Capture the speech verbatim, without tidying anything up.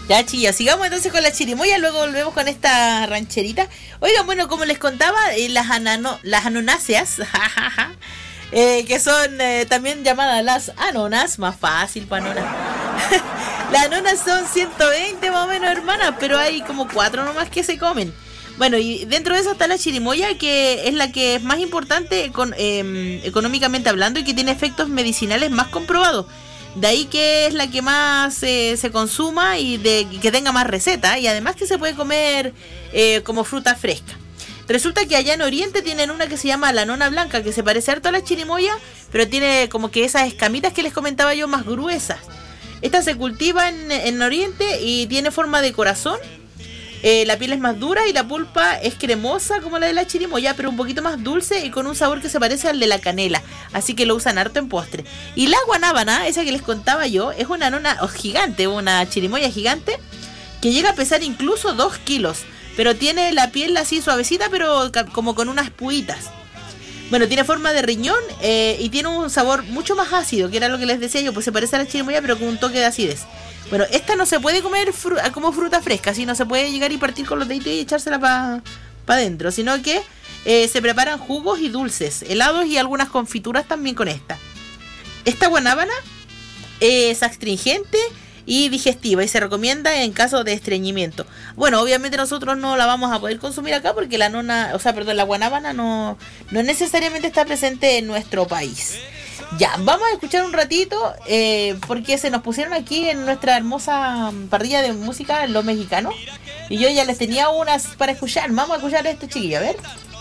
Ya, chilla, sigamos entonces con la chirimoya, luego volvemos con esta rancherita. Oigan, bueno, como les contaba, eh, las, anano, las anonáceas, eh, que son eh, también llamadas las anonas, más fácil para anonas. Las anonas son ciento veinte más o menos, hermanas, pero hay como cuatro nomás que se comen. Bueno, y dentro de eso está la chirimoya, que es la que es más importante con, eh, económicamente hablando y que tiene efectos medicinales más comprobados. De ahí que es la que más eh, se consuma y de que tenga más receta, y además que se puede comer eh, como fruta fresca. Resulta que allá en Oriente tienen una que se llama la nona blanca, que se parece harto a la chirimoya, pero tiene como que esas escamitas que les comentaba yo más gruesas. Esta se cultiva en, en Oriente y tiene forma de corazón. Eh, la piel es más dura y la pulpa es cremosa como la de la chirimoya, pero un poquito más dulce y con un sabor que se parece al de la canela. Así que lo usan harto en postre. Y la guanábana, esa que les contaba yo, es una nona oh, gigante, una chirimoya gigante, que llega a pesar incluso dos kilos. Pero tiene la piel así suavecita, pero ca- como con unas puitas. Bueno, tiene forma de riñón eh, y tiene un sabor mucho más ácido, que era lo que les decía yo, pues se parece a la chirimoya, pero con un toque de acidez. Bueno, esta no se puede comer fru- como fruta fresca, así no se puede llegar y partir con los deditos y echársela para pa adentro, sino que eh, se preparan jugos y dulces, helados y algunas confituras también con esta. Esta guanábana es astringente y digestiva y se recomienda en caso de estreñimiento. Bueno, obviamente nosotros no la vamos a poder consumir acá porque la nona, o sea, perdón, la guanábana no, no necesariamente está presente en nuestro país. Ya, vamos a escuchar un ratito eh, porque se nos pusieron aquí en nuestra hermosa parrilla de música los mexicanos y yo ya les tenía unas para escuchar. Vamos a escuchar esto, chiquillo, a ver.